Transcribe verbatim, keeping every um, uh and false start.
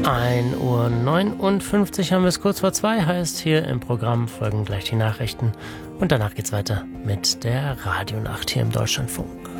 ein Uhr neunundfünfzig haben wir es, kurz vor zwei, heißt hier im Programm folgen gleich die Nachrichten und danach geht's weiter mit der Radionacht hier im Deutschlandfunk.